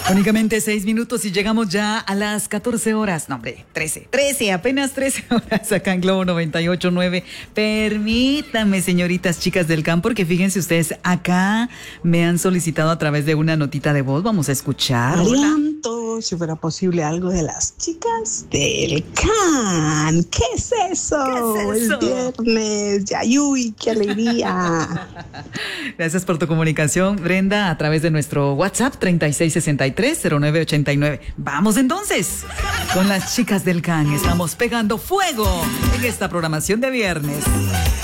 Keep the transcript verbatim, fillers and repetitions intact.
Únicamente seis minutos y llegamos ya a las catorce horas. No, hombre, trece, trece, apenas trece horas acá en Globo noventa y ocho punto nueve. Permítanme, señoritas, chicas del campo, porque fíjense ustedes, acá me han solicitado a través de una notita de voz. Vamos a escuchar. Adelanto, si fuera posible, algo de las chicas del Can. ¿Qué es eso? ¿Qué es eso? Es viernes, yayuy, qué alegría. Gracias por tu comunicación, Brenda, a través de nuestro WhatsApp treinta y seis sesenta y tres cero nueve ochenta y nueve. Vamos entonces con las chicas del Can. Estamos pegando fuego en esta programación de viernes.